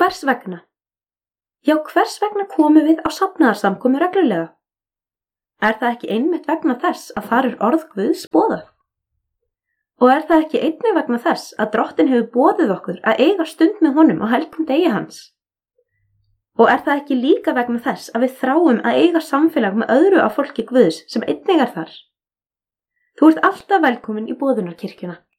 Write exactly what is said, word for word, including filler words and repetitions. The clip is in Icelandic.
hvers vegna? Já, hvers vegna komum við á safnaðarsamkomu reglulega? Er það ekki einmitt vegna þess að þar er orð Guðs boðað? Og er það ekki einnig vegna þess að Drottinn hefur boðið okkur að eiga stund með honum á helgum degi hans? Og er það ekki líka vegna þess að við þráum að eiga samfélag með öðru af fólki Guðs sem einnig er þar? Þú ert alltaf velkomin í boðunarkirkjuna.